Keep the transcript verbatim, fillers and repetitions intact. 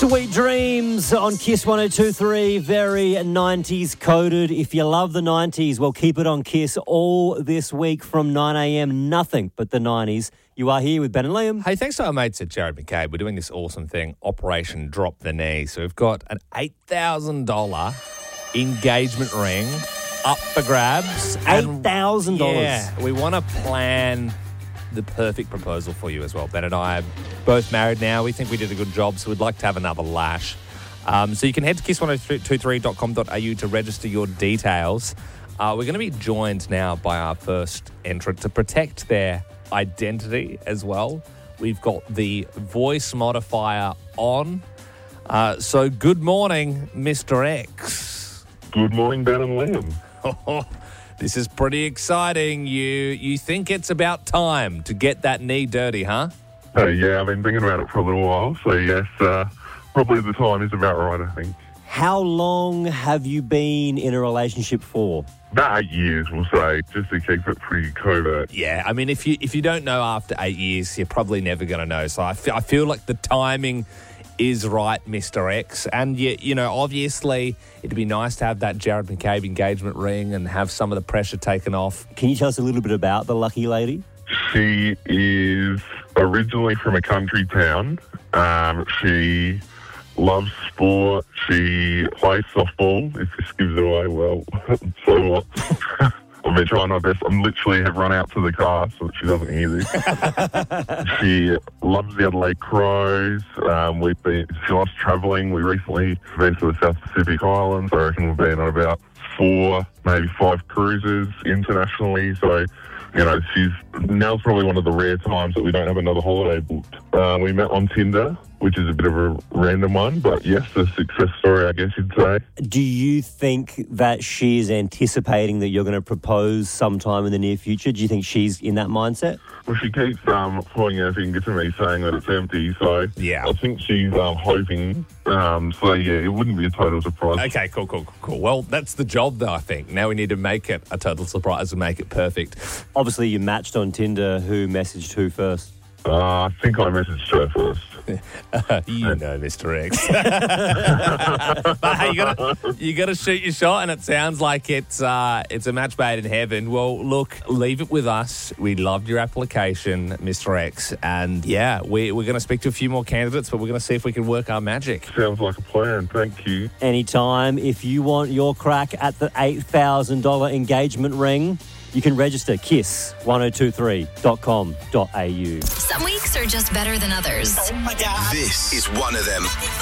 Sweet Dreams on Kiss one oh two three, very nineties coded. If you love the nineties, well, keep it on Kiss all this week from nine a.m. Nothing but the nineties. You are here with Ben and Liam. Hey, thanks to our mates at Jared McCabe. We're doing this awesome thing, Operation Drop the Knee. So we've got an eight thousand dollars engagement ring up for grabs. eight thousand dollars. Yeah, we want to plan the perfect proposal for you as well. Ben and I are both married now. We think we did a good job, so we'd like to have another lash. Um, so you can head to kiss one oh two three dot com dot a u to register your details. Uh, we're going to be joined now by our first entrant to protect their identity as well. We've got the voice modifier on. Uh, so good morning, Mister X. Good morning, Ben and Liam. Oh, this is pretty exciting. You you think it's about time to get that knee dirty, huh? Uh, yeah, I've been thinking about it for a little while. So, yes, uh, probably the time is about right, I think. How long have you been in a relationship for? About eight years, we'll say, just to keep it pretty covert. Yeah, I mean, if you if you don't know after eight years, you're probably never going to know. So I feel, I feel like the timing is right, Mister X. And, you, you know, obviously it'd be nice to have that Jared McCabe engagement ring and have some of the pressure taken off. Can you tell us a little bit about the lucky lady? She is originally from a country town. Um, she loves sport. She plays softball. If this gives it away, well, so what? I've been trying my best. I'm literally have run out to the car so that she doesn't hear this. She loves the Adelaide Crows. Um, we've been. She loves travelling. We recently been to the South Pacific Islands. I reckon we've been on about four, maybe five cruises internationally. So, you know, she's now's probably one of the rare times that we don't have another holiday booked. Uh, we met on Tinder, which is a bit of a random one, but yes, a success story, I guess you'd say. Do you think that she is anticipating that you're going to propose sometime in the near future? Do you think she's in that mindset? Well, she keeps um, pointing her finger to me saying that it's empty, so Yeah. I think she's um, hoping. Um, so, yeah, it wouldn't be a total surprise. Okay, cool, cool, cool, cool. Well, that's the job, though, I think. Now we need to make it a total surprise and make it perfect. Obviously, you matched on Tinder. Who messaged who first? Uh, I think I messaged her first. Uh, you know, Mister X. But hey, you gotta you gotta shoot your shot, and it sounds like it's uh, it's a match made in heaven. Well, look, leave it with us. We loved your application, Mister X, and yeah, we, we're going to speak to a few more candidates, but we're going to see if we can work our magic. Sounds like a plan. Thank you. Anytime. If you want your crack at the eight thousand dollars engagement ring, you can register kiss one oh two three dot com dot a u. Some weeks are just better than others. Oh my God. This is one of them.